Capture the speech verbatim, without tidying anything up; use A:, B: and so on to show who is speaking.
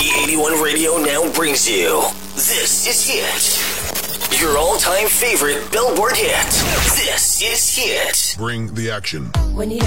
A: B eighty-one Radio now brings you This Is Hit. Your all-time favorite Billboard hit. This is Hit.
B: Bring the action.
C: When you